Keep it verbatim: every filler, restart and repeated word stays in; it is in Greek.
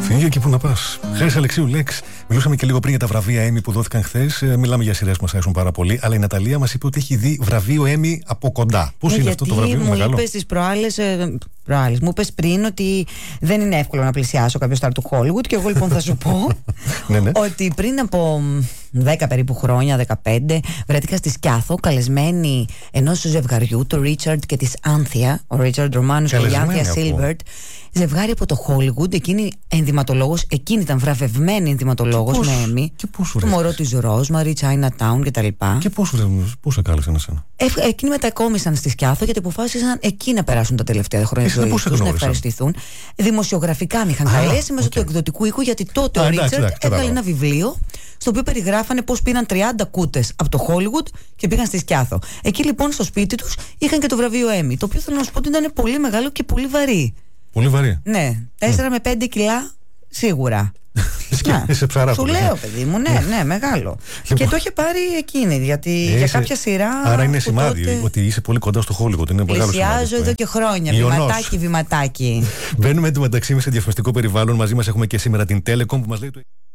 Φύγε εκεί που να πας. Χάρης Αλεξίου, Λέξ. Μιλούσαμε και λίγο πριν για τα βραβεία Emmy που δόθηκαν χθες. Μιλάμε για σειρές που μας αρέσουν πάρα πολύ. Αλλά η Ναταλία μας είπε ότι έχει δει βραβείο Emmy από κοντά. Πώς είναι αυτό το βραβείο, μου μεγάλο? Είπες τις προάλλες, ε, προάλλες, μου είπες πριν ότι δεν είναι εύκολο να πλησιάσω κάποιο στάρ του Hollywood. Και εγώ λοιπόν θα σου πω ναι, ναι. ότι πριν από δέκα περίπου χρόνια, δεκαπέντε, βρέθηκα στη Σκιάθο καλεσμένη ενός ζευγαριού, το Ρίτσαρντ και της Άνθια, ο Ρίτσαρντ Ρωμάνος και η Άνθια Σίλβερτ. Ζευγάρι από το Hollywood, εκείνη ενδυματολόγος, εκείνη ήταν βραβευμένη ενδυματολόγος με Emmy. Και πώς το μωρό της Rosemary, Chinatown κτλ. Και πώς πώς σε κάλεσαν εσένα? Ε, εκείνοι μετακόμισαν στη Σκιάθο γιατί αποφάσισαν εκεί να περάσουν τα τελευταία χρόνια της ζωής τους, να ευχαριστηθούν. Δημοσιογραφικά με είχαν ah, καλέσει μέσω okay. του εκδοτικού οίκου, γιατί τότε ah, ο Ρίτσαρντ έβγαλε ένα βιβλίο στο οποίο περιγράφανε πώς πήραν τριάντα κούτες από το Hollywood και πήγαν στη Σκιάθο. Εκεί λοιπόν στο σπίτι τους είχαν και το βραβείο Emmy, το οποίο θέλω να σου πω ότι ήταν πολύ μεγάλο και πολύ βαρύ. Πολύ βαρύ. Ναι, τέσσερα με πέντε κιλά σίγουρα. Είσαι ψαρά. Σου λέω, παιδί μου, ναι, ναι, μεγάλο. Και το είχε πάρει εκείνη, γιατί για κάποια σειρά. Άρα είναι σημάδι ότι είσαι πολύ κοντά στο Hollywood. Είναι μεγάλο σημάδι. Πλησιάζω εδώ και χρόνια. Βηματάκι, βηματάκι. Μπαίνουμε εντωμεταξύ σε διαφημιστικό περιβάλλον. Μαζί μας έχουμε και σήμερα την Telecom που μας λέει.